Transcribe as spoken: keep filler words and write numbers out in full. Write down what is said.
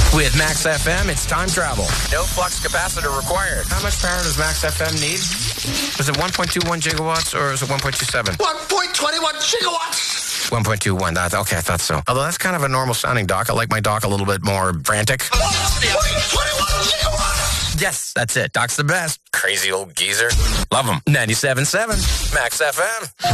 With Max F M, it's time travel. No flux capacitor required. How much power does Max F M need? Is it one point two one gigawatts or is it one point two seven? one point two one gigawatts. one point two one. That, okay, I thought so. Although that's kind of a normal sounding dock. I like my dock a little bit more frantic. one point two one gigawatts. Yes, that's it. Doc's the best. Crazy old geezer. Love him. ninety-seven point seven Max F M.